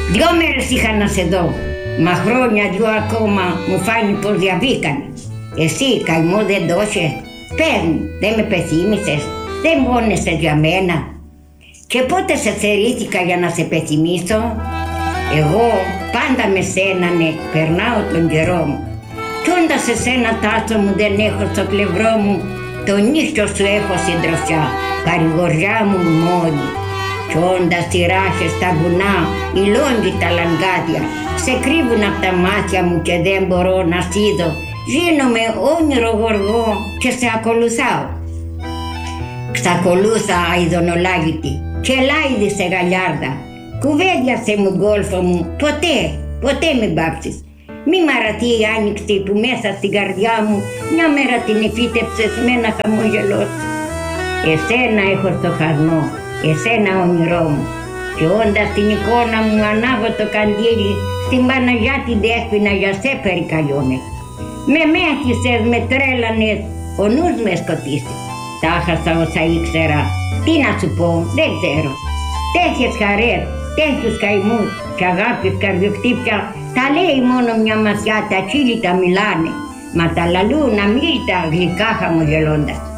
2 μέρες είχα να σε δω, μα χρόνια 2 ακόμα μου φάνει πως διαβήκανε. Εσύ καημό δεν το είχες, πες μου, δεν με πεθύμησες, δεν πόνεσες για μένα. Και πότε σε θερήθηκα για να σε πεθυμίσω? Εγώ πάντα με σένα ναι, περνάω τον καιρό μου. Κι όντας εσένα τάσο μου δεν έχω στο πλευρό μου, τον ίσιο σου έχω συντροφιά, παρηγοριά μου μόνη. Κι όντας οι ράχες στα βουνά, οι λόγοι τα λαγκάδια, σε κρύβουν απ' τα μάτια μου και δεν μπορώ να σίδω. Γίνομαι όνειρο γοργό και σε ακολουθάω. Ξακολούθα αηδονολάγητη και λάιδη σε γαλιάρδα. Κουβέντιασε μου γκόλφο μου, ποτέ μην πάψεις. Μη μαραθεί η άνοιξη που μέσα στην καρδιά μου μια μέρα την εφύτεψες με ένα χαμόγελό σου. Εσένα έχω στο χασμό, εσένα όνειρό μου. Και όντας την εικόνα μου ανάβω το καντήλι, στην Παναγιά την Δέσποινα για σε περικαλιώνε. Με μέθησες, με τρέλανες, ο νους με σκοτήσεις. Τα χάσα όσα ήξερα, τι να σου πω, δεν ξέρω. Τέτοιες χαρές, τέτοιους καημούς και αγάπης καρδιοχτύπια, τα λέει μόνο μια ματιά, τα χείλη τα μιλάνε, μα τα λαλούν αμύλητα γλυκά χαμογελώντας.